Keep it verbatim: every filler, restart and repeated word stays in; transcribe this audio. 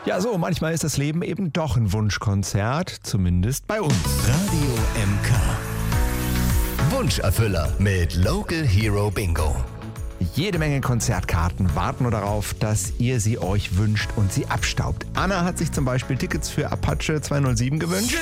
Ja, so, manchmal ist das Leben eben doch ein Wunschkonzert, zumindest bei uns. Radio M K. Wunscherfüller mit Local Hero Bingo. Jede Menge Konzertkarten warten nur darauf, dass ihr sie euch wünscht und sie abstaubt. Anna hat sich zum Beispiel Tickets für Apache zweihundertsieben gewünscht.